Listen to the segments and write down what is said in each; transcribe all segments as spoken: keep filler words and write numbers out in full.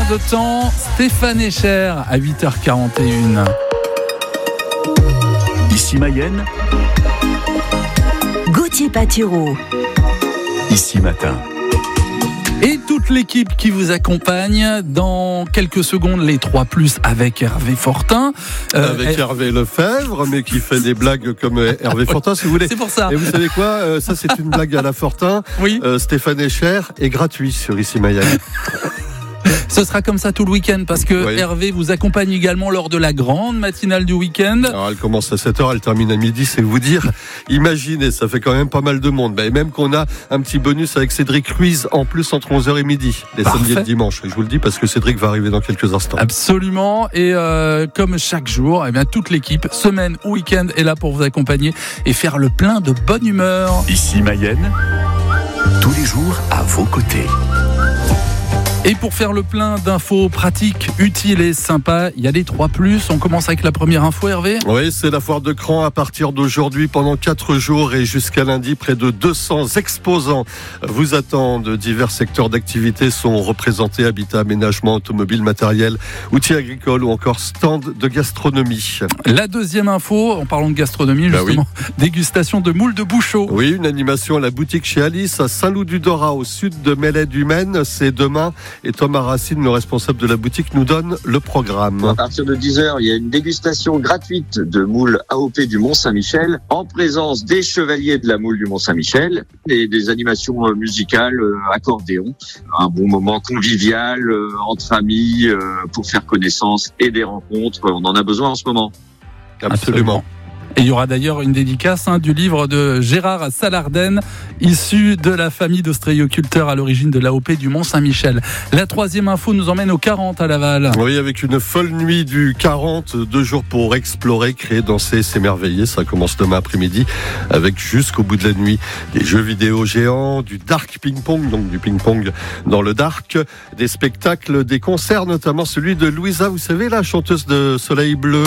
moins de temps, Stéphane Echer à huit heures quarante et une. Ici Mayenne, Gauthier Patureau. Ici Matin. Et toute l'équipe qui vous accompagne dans quelques secondes, les trois plus avec Hervé Fortin. Euh, avec Hervé Lefebvre, mais qui fait des blagues comme Hervé Fortin, si vous voulez. C'est pour ça. Et vous savez quoi, euh, ça c'est une blague à la Fortin. Oui. Euh, Stéphane Echer est gratuit sur Ici Mayenne. Ce sera comme ça tout le week-end parce que oui. Hervé vous accompagne également lors de la grande matinale du week-end. Alors elle commence à sept heures, elle termine à midi, c'est vous dire. Imaginez, ça fait quand même pas mal de monde. Et même qu'on a un petit bonus avec Cédric Ruiz en plus entre onze heures et midi, les Parfait. samedis et le dimanche. Je vous le dis parce que Cédric va arriver dans quelques instants. Absolument. Et euh, comme chaque jour, eh bien, toute l'équipe, semaine ou week-end, est là pour vous accompagner et faire le plein de bonne humeur. Ici Mayenne, tous les jours à vos côtés. Et pour faire le plein d'infos pratiques, utiles et sympas, il y a les trois plus. On commence avec la première info, Hervé. Oui, c'est la foire de Cran à partir d'aujourd'hui pendant quatre jours et jusqu'à lundi. Près de deux cents exposants vous attendent. Divers secteurs d'activité sont représentés, habitat, aménagement, automobile, matériel, outils agricoles ou encore stand de gastronomie. La deuxième info, en parlant de gastronomie, Bah justement, oui. dégustation de moules de Bouchot. Oui, une animation à la boutique chez Alice à Saint-Loup-du-Dora au sud de Mellet-du-Maine. C'est demain. Et Thomas Racine, le responsable de la boutique, nous donne le programme. À partir de dix heures, il y a une dégustation gratuite de moules A O P du Mont-Saint-Michel en présence des chevaliers de la moule du Mont-Saint-Michel et des animations musicales, accordéon. Un bon moment convivial entre amis pour faire connaissance et des rencontres. On en a besoin en ce moment. Absolument. Et il y aura d'ailleurs une dédicace hein, du livre de Gérard Salarden, issu de la famille d'ostréiculteurs à l'origine de l'A O P du Mont-Saint-Michel. La troisième info nous emmène au quarante à Laval. Oui, avec une folle nuit du quarante, deux jours pour explorer, créer, danser, s'émerveiller. Ça commence demain après-midi avec jusqu'au bout de la nuit des jeux vidéo géants, du dark ping-pong, donc du ping-pong dans le dark, des spectacles, des concerts, notamment celui de Louisa, vous savez, la chanteuse de Soleil Bleu.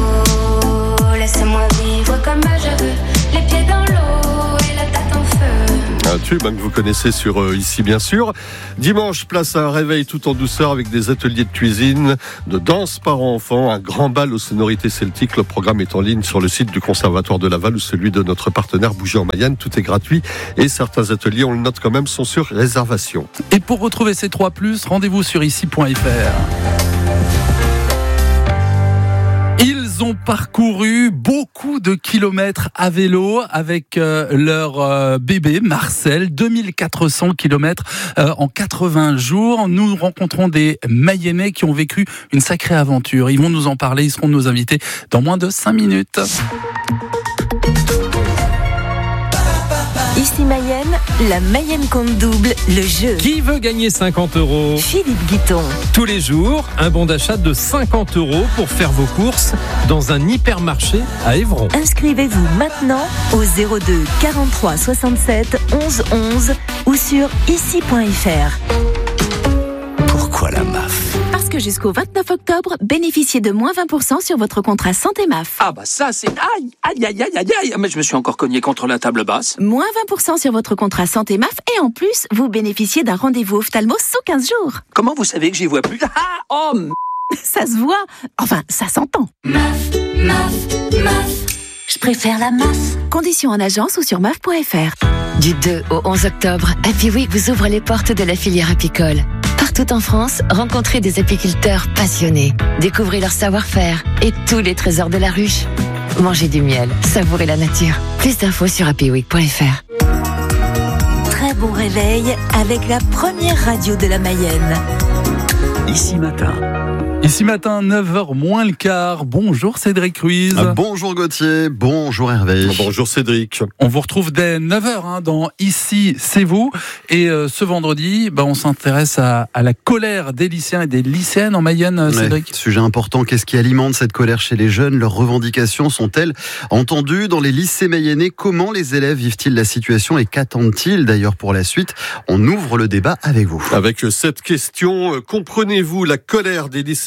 Laisse-moi vivre comme je veux, les pieds dans l'eau et la tête en feu. Un tube hein, que vous connaissez sur euh, Ici bien sûr. Dimanche, place à un réveil tout en douceur avec des ateliers de cuisine, de danse par enfants, un grand bal aux sonorités celtiques. Le programme est en ligne sur le site du Conservatoire de Laval ou celui de notre partenaire Bouger en Mayenne. Tout est gratuit et certains ateliers, on le note quand même, sont sur réservation. Et pour retrouver ces trois plus, rendez-vous sur ici point f r. Ils ont parcouru beaucoup de kilomètres à vélo avec euh, leur euh, bébé Marcel, deux mille quatre cents kilomètres euh, en quatre-vingts jours. Nous rencontrons des Mayennais qui ont vécu une sacrée aventure. Ils vont nous en parler, ils seront nos invités dans moins de cinq minutes. Ici Mayenne, la Mayenne compte double, le jeu. Qui veut gagner cinquante euros ? Philippe Guiton. Tous les jours, un bon d'achat de cinquante euros pour faire vos courses dans un hypermarché à Évron. Inscrivez-vous maintenant au zéro deux quarante-trois soixante-sept onze onze ou sur ici point f r. Pourquoi la M A F ? Parce que jusqu'au vingt-neuf octobre, bénéficiez de moins vingt pour cent sur votre contrat santé M A F. Ah bah ça c'est... Aïe, aïe, aïe, aïe, aïe, aïe. Mais je me suis encore cogné contre la table basse. Moins vingt pour cent sur votre contrat santé M A F et en plus, vous bénéficiez d'un rendez-vous ophtalmo sous quinze jours. Comment vous savez que j'y vois plus? Ah, oh, m... Ça se voit. Enfin, ça s'entend. M A F, M A F, M A F. Je préfère la M A F. Conditions en agence ou sur M A F point f r. Du deux au onze octobre, Happy Week vous ouvre les portes de la filière apicole. Partout en France, rencontrez des apiculteurs passionnés. Découvrez leur savoir-faire et tous les trésors de la ruche. Mangez du miel, savourez la nature. Plus d'infos sur happy week point f r. Très bon réveil avec la première radio de la Mayenne. Ici Matin. Ici matin, neuf heures moins le quart. Bonjour Cédric Ruiz. Ah, bonjour Gauthier, bonjour Hervé. Bonjour Cédric. On vous retrouve dès neuf heures hein, dans Ici, c'est vous. Et euh, ce vendredi, bah, on s'intéresse à, à la colère des lycéens et des lycéennes en Mayenne, Cédric. Ouais, sujet important, qu'est-ce qui alimente cette colère chez les jeunes ? Leurs revendications sont-elles entendues dans les lycées mayennais ? Comment les élèves vivent-ils la situation et qu'attendent-ils d'ailleurs pour la suite ? On ouvre le débat avec vous. Avec cette question, comprenez-vous la colère des lycéens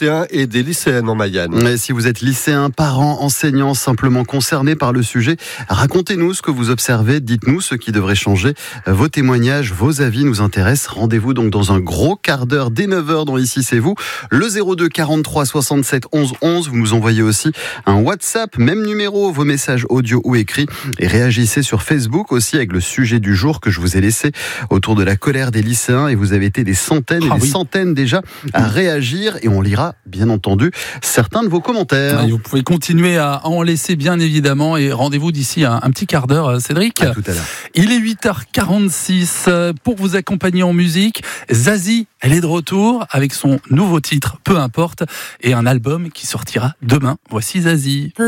lycéens et des lycéennes en Mayenne. Et si vous êtes lycéen, parents, enseignants, simplement concernés par le sujet, racontez-nous ce que vous observez, dites-nous ce qui devrait changer. Vos témoignages, vos avis nous intéressent. Rendez-vous donc dans un gros quart d'heure dès neuf heures dans Ici c'est vous. Le zéro deux quarante-trois soixante-sept onze onze. Vous nous envoyez aussi un WhatsApp, même numéro, vos messages audio ou écrits. Et réagissez sur Facebook aussi avec le sujet du jour que je vous ai laissé autour de la colère des lycéens. Et vous avez été des centaines et ah, des oui. centaines déjà à réagir. Et on lira, bien entendu, certains de vos commentaires. Ah, vous pouvez continuer à en laisser, bien évidemment. Et rendez-vous d'ici un, un petit quart d'heure, Cédric. À tout à l'heure. Il est huit heures quarante-six. Pour vous accompagner en musique, Zazie, elle est de retour avec son nouveau titre, Peu importe, et un album qui sortira demain. Voici Zazie.